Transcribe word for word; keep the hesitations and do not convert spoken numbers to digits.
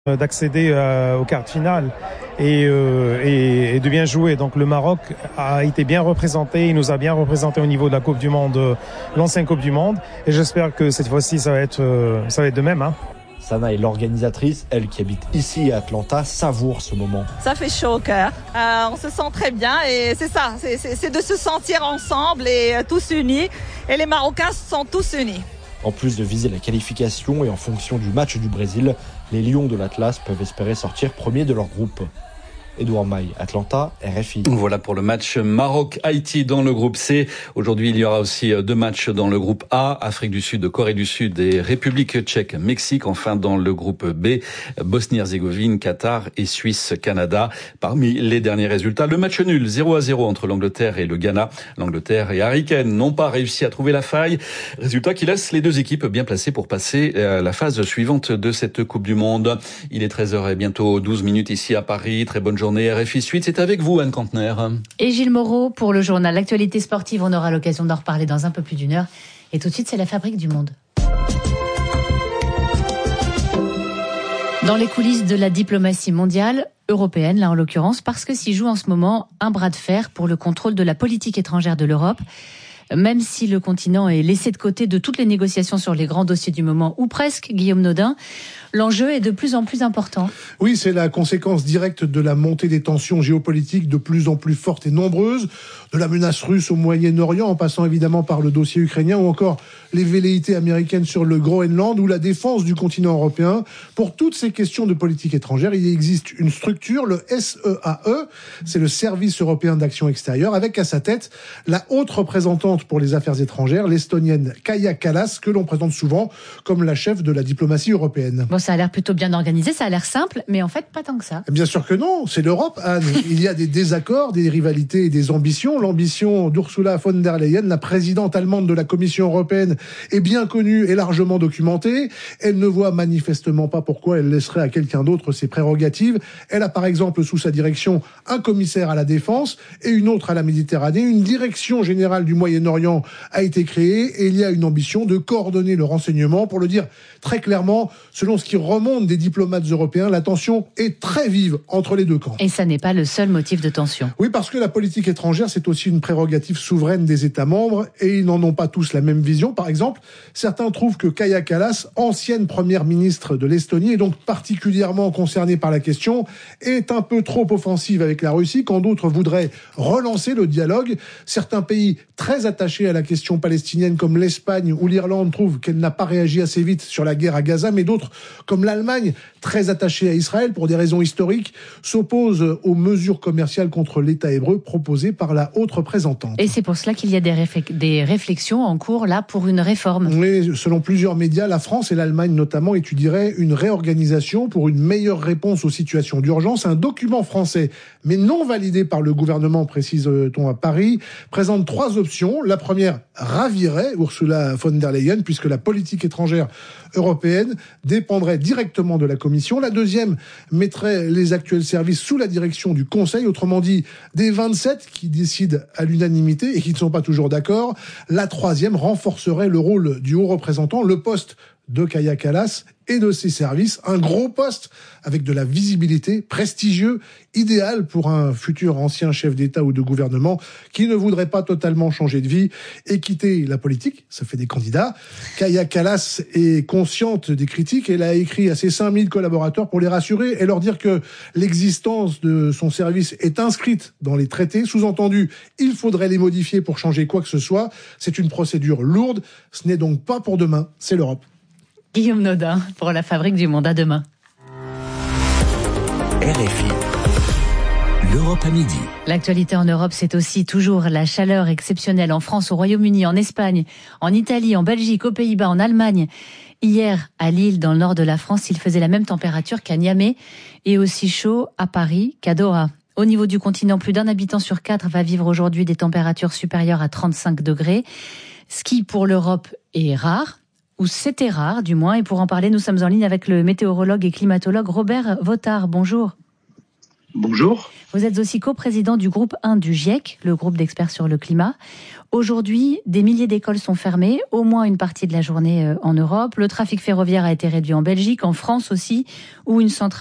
d'accéder euh, aux quarts de finale et, euh, et, et de bien jouer. Donc le Maroc a été bien représenté, il nous a bien représenté au niveau de la Coupe du Monde, euh, l'ancienne Coupe du Monde, et j'espère que cette fois-ci ça va être, euh, ça va être de même. Hein. Sana est l'organisatrice, elle qui habite ici à Atlanta, savoure ce moment. Ça fait chaud au cœur, euh, on se sent très bien et c'est ça, c'est, c'est, c'est de se sentir ensemble et euh, tous unis, et les Marocains sont tous unis. En plus de viser la qualification et en fonction du match du Brésil, les Lions de l'Atlas peuvent espérer sortir premiers de leur groupe. Édouard Maille, Atlanta, R F I. Voilà pour le match Maroc-Haïti dans le groupe C. Aujourd'hui, il y aura aussi deux matchs dans le groupe A, Afrique du Sud, Corée du Sud et République tchèque, Mexique. Enfin, dans le groupe B, Bosnie-Herzégovine, Qatar et Suisse-Canada. Parmi les derniers résultats, le match nul, zéro à zéro entre l'Angleterre et le Ghana. L'Angleterre et Harry Kane n'ont pas réussi à trouver la faille. Résultat qui laisse les deux équipes bien placées pour passer à la phase suivante de cette Coupe du Monde. Il est treize heures et bientôt douze minutes ici à Paris. Très bonne journée. R F I Suite, c'est avec vous, Anne Cantner. Et Gilles Moreau pour le journal L'actualité sportive. On aura l'occasion d'en reparler dans un peu plus d'une heure. Et tout de suite, c'est la Fabrique du Monde. Dans les coulisses de la diplomatie mondiale, européenne là en l'occurrence, parce que s'y joue en ce moment un bras de fer pour le contrôle de la politique étrangère de l'Europe. Même si le continent est laissé de côté de toutes les négociations sur les grands dossiers du moment, ou presque, Guillaume Nodin, l'enjeu est de plus en plus important. Oui, c'est la conséquence directe de la montée des tensions géopolitiques de plus en plus fortes et nombreuses, de la menace russe au Moyen-Orient, en passant évidemment par le dossier ukrainien, ou encore les velléités américaines sur le Groenland, ou la défense du continent européen. Pour toutes ces questions de politique étrangère, il existe une structure, le S E A E, c'est le Service européen d'action extérieure, avec à sa tête la haute représentante pour les affaires étrangères, l'Estonienne Kaja Kallas, que l'on présente souvent comme la chef de la diplomatie européenne. Bon, ça a l'air plutôt bien organisé, ça a l'air simple, mais en fait, pas tant que ça. Bien sûr que non, c'est l'Europe, Anne. Il y a des désaccords, des rivalités et des ambitions. L'ambition d'Ursula von der Leyen, la présidente allemande de la Commission européenne, est bien connue et largement documentée. Elle ne voit manifestement pas pourquoi elle laisserait à quelqu'un d'autre ses prérogatives. Elle a par exemple sous sa direction un commissaire à la défense et une autre à la Méditerranée. Une direction générale du Moyen-Orient a été créée et il y a une ambition de coordonner le renseignement. Pour le dire très clairement, selon ce qui remonte des diplomates européens, la tension est très vive entre les deux camps. Et ça n'est pas le seul motif de tension. Oui, parce que la politique étrangère, c'est aussi une prérogative souveraine des États membres et ils n'en ont pas tous la même vision. Par exemple, certains trouvent que Kaja Kallas, ancienne première ministre de l'Estonie et donc particulièrement concernée par la question, est un peu trop offensive avec la Russie, quand d'autres voudraient relancer le dialogue. Certains pays très attachés à la question palestinienne comme l'Espagne ou l'Irlande trouvent qu'elle n'a pas réagi assez vite sur la guerre à Gaza, mais d'autres comme l'Allemagne, très attachée à Israël pour des raisons historiques, s'opposent aux mesures commerciales contre l'État hébreu proposées par la haute représentante. Et c'est pour cela qu'il y a des, réflex- des réflexions en cours là pour une réforme. Oui, selon plusieurs médias, la France et l'Allemagne notamment étudieraient une réorganisation pour une meilleure réponse aux situations d'urgence. Un document français, mais non validé par le gouvernement, précise-t-on à Paris, présente trois options. La première ravirait Ursula von der Leyen, puisque la politique étrangère européenne dépendrait directement de la Commission. La deuxième mettrait les actuels services sous la direction du Conseil, autrement dit des vingt-sept qui décident à l'unanimité et qui ne sont pas toujours d'accord. La troisième renforcerait le rôle du haut représentant, le poste de Kaja Kallas et de ses services, un gros poste avec de la visibilité, prestigieux, idéal pour un futur ancien chef d'État ou de gouvernement qui ne voudrait pas totalement changer de vie et quitter la politique. Ça fait des candidats. Kaja Kallas est consciente des critiques. Elle a écrit à ses cinq mille collaborateurs pour les rassurer et leur dire que l'existence de son service est inscrite dans les traités. Sous-entendu, il faudrait les modifier pour changer quoi que ce soit. C'est une procédure lourde. Ce n'est donc pas pour demain, c'est l'Europe. Guillaume Nodin pour la Fabrique du Monde. À demain. R F I, l'Europe à midi. L'actualité en Europe, c'est aussi toujours la chaleur exceptionnelle en France, au Royaume-Uni, en Espagne, en Italie, en Belgique, aux Pays-Bas, en Allemagne. Hier, à Lille, dans le nord de la France, il faisait la même température qu'à Niamey et aussi chaud à Paris qu'à Doha. Au niveau du continent, plus d'un habitant sur quatre va vivre aujourd'hui des températures supérieures à trente-cinq degrés. Ce qui, pour l'Europe, est rare. Ou c'était rare, du moins. Et pour en parler, nous sommes en ligne avec le météorologue et climatologue Robert Vautard. Bonjour. Bonjour. Vous êtes aussi coprésident du groupe un du GIEC, le groupe d'experts sur le climat. Aujourd'hui, des milliers d'écoles sont fermées, au moins une partie de la journée en Europe. Le trafic ferroviaire a été réduit en Belgique, en France aussi, où une centrale